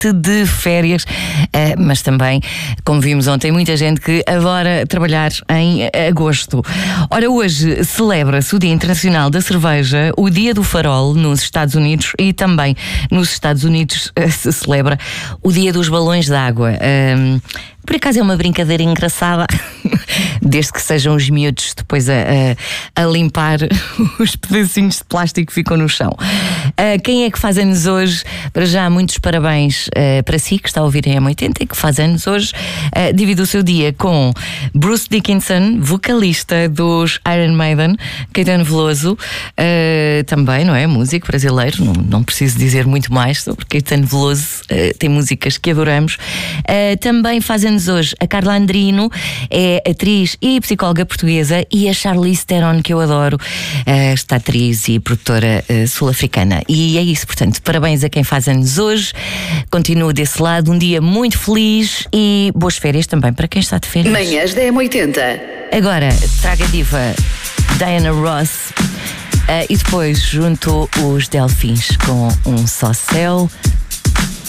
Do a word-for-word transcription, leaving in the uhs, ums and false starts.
de férias, uh, mas também, como vimos ontem, muita gente que adora trabalhar em agosto. Ora, hoje celebra-se o Dia Internacional da Cerveja, o Dia do Farol nos Estados Unidos, e também nos Estados Unidos uh, se celebra o Dia dos Balões de Água. Um, Por acaso é uma brincadeira engraçada, desde que sejam os miúdos depois a, a, a limpar os pedacinhos de plástico que ficam no chão. Uh, quem é que faz anos hoje? Para já, muitos parabéns uh, para si, que está a ouvir em M oitenta e que faz anos hoje. Uh, divide o seu dia com Bruce Dickinson, vocalista dos Iron Maiden, Caetano Veloso, uh, também, não é? Músico brasileiro, não, não preciso dizer muito mais sobre Caetano Veloso, uh, tem músicas que adoramos. Uh, também faz anos hoje a Carla Andrino, é atriz e psicóloga portuguesa, e a Charlize Theron, que eu adoro, esta atriz e produtora uh, sul-africana. E é isso, portanto, parabéns a quem faz anos hoje. Continuo desse lado, um dia muito feliz e boas férias também para quem está de férias. Manhãs da M oitenta. Agora, traga a diva Diana Ross, uh, e depois junto os Delfins com Um Só Céu.